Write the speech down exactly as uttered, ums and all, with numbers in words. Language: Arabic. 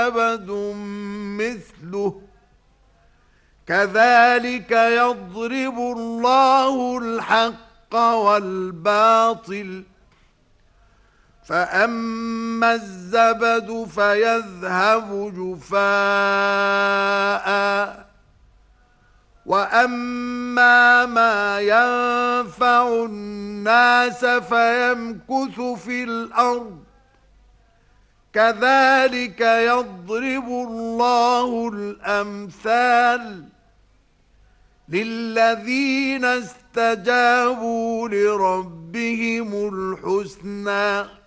زبد مثله كذلك يضرب الله الحق والباطل فأما الزبد فيذهب جفاء وأما ما ينفع الناس فيمكث في الأرض كذلك يضرب الله الأمثال للذين استجابوا لربهم الحسنى